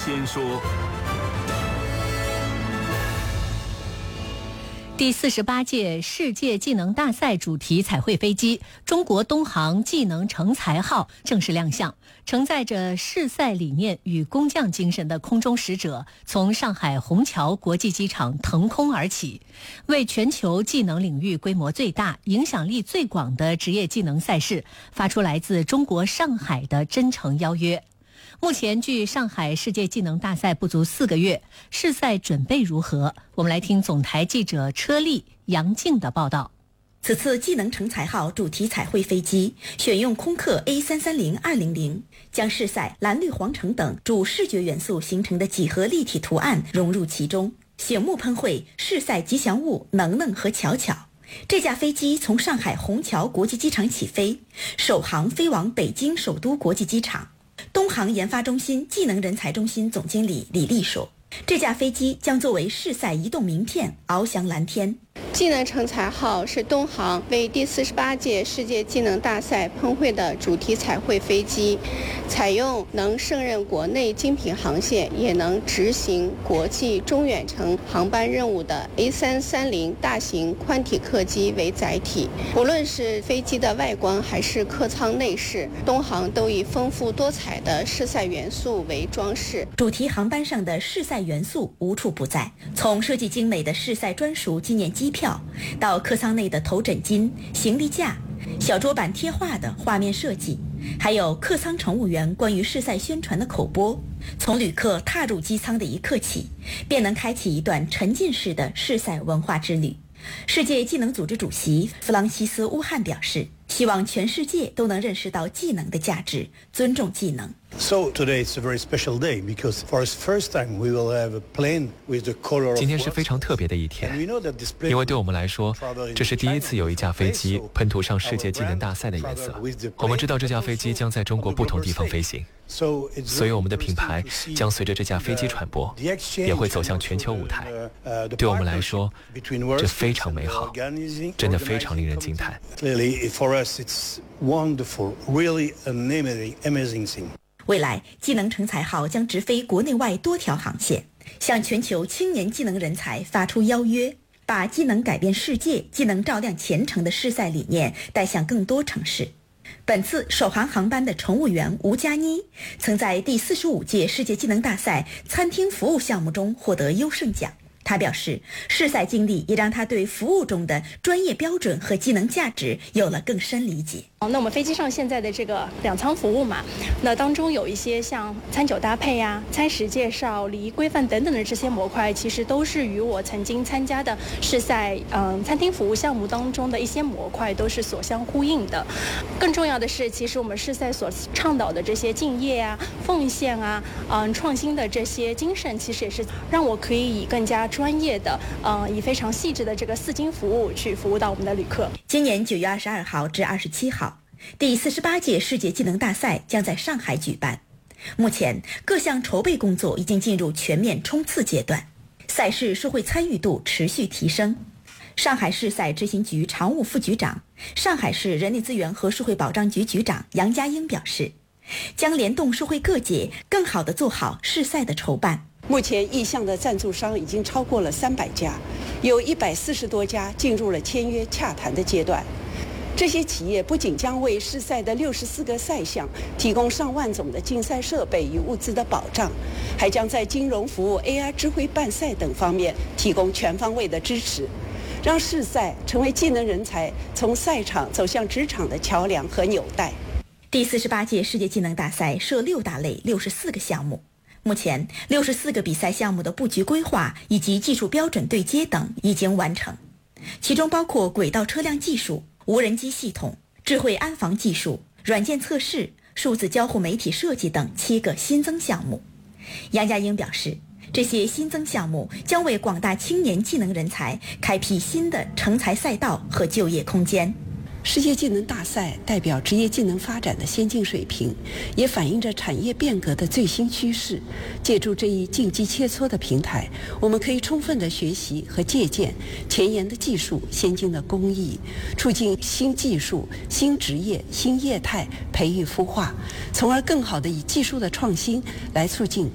先说。 第48届世界技能大赛主题彩绘飞机中国东航技能成才号正式亮相，承载着世赛理念与工匠精神的空中使者从上海虹桥国际机场腾空而起，为全球技能领域规模最大、影响力最广的职业技能赛事发出来自中国上海的真诚邀约。目前距上海世界技能大赛不足4个月，世赛准备如何？我们来听总台记者车丽、杨静的报道。 此次技能成才号主题彩绘飞机选用空客 A330-200，将世赛蓝绿黄橙等主视觉元素形成的几何立体图案融入其中，醒目喷绘世赛吉祥物能能和巧巧。这架飞机从上海虹桥国际机场起飞，首航飞往北京首都国际机场。东航研发中心技能人才中心总经理李丽说，这架飞机将作为世赛移动名片翱翔蓝天。 技能成才号是东航为第48届世界技能大赛喷绘的主题彩绘飞机，采用能胜任国内精品航线，也能执行国际中远程航班任务的 A330 大型宽体客机为载体。无论是飞机的外观还是客舱内饰，东航都以丰富多彩的世赛元素为装饰。 主题航班上的世赛元素无处不在，从设计精美的世赛专属纪念机票到客舱内的头枕巾、行李架、小桌板贴画的画面设计，还有客舱乘务员关于世赛宣传的口播，从旅客踏入机舱的一刻起，便能开启一段沉浸式的世赛文化之旅。世界技能组织主席弗朗西斯·乌汉表示，希望全世界都能认识到技能的价值，尊重技能。 So today it's a very special day because for the first time we will have a plane with the color of 今天是非常特别的一天，因为对我们来说，这是第一次有一架飞机喷涂上世界技能大赛的颜色。我们知道这架飞机将在中国不同地方飞行，所以我们的品牌将随着这架飞机传播，也会走向全球舞台。对我们来说，这非常美好，真的非常令人惊叹。 Clearly for us it's wonderful, really an amazing thing. 未来技能成才号将直飞国内外多条航线，向全球青年技能人才发出邀约，把技能改变世界、技能照亮前程的世赛理念带向更多城市。本次首航航班的乘务员吴佳妮曾在第45届世界技能大赛餐厅服务项目中获得优胜奖。他表示，世赛经历也让他对服务中的专业标准和技能价值有了更深理解。 那我们飞机上现在的这个两舱服务嘛，那当中有一些像餐酒搭配呀、餐食介绍、礼仪规范等等的这些模块，其实都是与我曾经参加的世赛餐厅服务项目当中的一些模块都是所相呼应的。更重要的是，其实我们世赛所倡导的这些敬业啊、奉献啊、创新的这些精神，其实也是让我可以以更加专业的以非常细致的这个4金服务去服务到我们的旅客。 今年9月22号至27号，第48届世界技能大赛将在上海举办。目前各项筹备工作已经进入全面冲刺阶段，赛事社会参与度持续提升。上海市赛执行局常务副局长、上海市人力资源和社会保障局局长杨家英表示，将联动社会各界，更好地做好世赛的筹办。 目前意向的赞助商已经超过了300家，有140多家进入了签约洽谈的阶段。这些企业不仅将为世赛的64个赛项提供上万种的竞赛设备与物资的保障，还将在金融服务、AI 智慧办赛等方面提供全方位的支持，让世赛成为技能人才从赛场走向职场的桥梁和纽带。 第48届世界技能大赛设6大类64个项目，目前64个比赛项目的布局规划以及技术标准对接等已经完成，其中包括轨道车辆技术、无人机系统、智慧安防技术、软件测试、数字交互媒体设计等7个新增项目。杨家英表示，这些新增项目将为广大青年技能人才开辟新的成才赛道和就业空间。 世界技能大赛代表职业技能发展的先进水平，也反映着产业变革的最新趋势。借助这一竞技切磋的平台，我们可以充分地学习和借鉴前沿的技术、先进的工艺，促进新技术、新职业、新业态培育孵化，从而更好地以技术的创新来促进